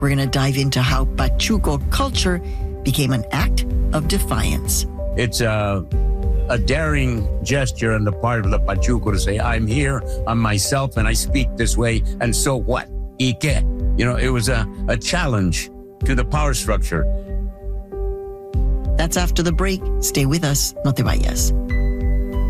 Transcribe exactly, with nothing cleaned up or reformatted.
We're going to dive into how Pachuco culture became an act of defiance. It's a, a daring gesture on the part of the Pachuco to say, I'm here, I'm myself, and I speak this way, and so what? ¿Y qué? You know, it was a, a challenge to the power structure. That's after the break. Stay with us. No te vayas.